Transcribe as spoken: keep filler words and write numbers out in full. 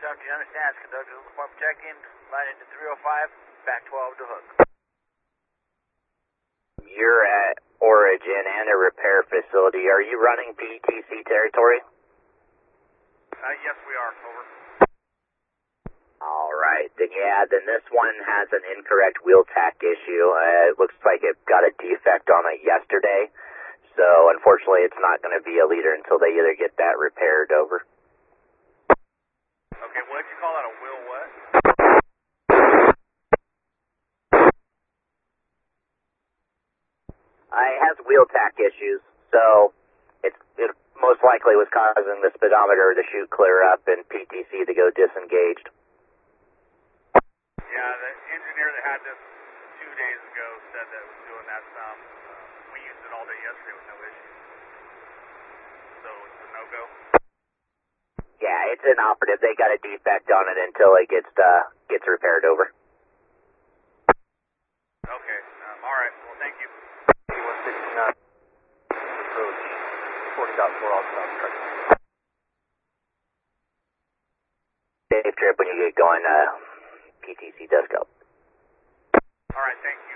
conductor, you understand? Conductor, perform check-in, line into three oh five, back twelve to hook. You're at Origin and a repair facility. Are you running P T C territory? Uh, yes, we are. Over. All right. Then, yeah, then this one has an incorrect wheel tack issue. Uh, it looks like it got a defect on it yesterday. So, unfortunately, it's not going to be a leader until they either get that repaired over. Okay, what did you call that? A wheel what? Uh, it has wheel tack issues, so it's, it most likely was causing the speedometer to shoot clear up and P T C to go disengaged. Yeah, the engineer that had this two days ago said that it was doing that some. Uh, we used it all day yesterday with no issues. So it's a no-go? Yeah, it's inoperative. They got a defect on it until it gets uh, gets repaired over. Okay, um, all right. Well, thank you. eighty-one sixty-nine, approach forty point four outside truck. Safe trip when you get going, uh, P T C does go. All right, thank you.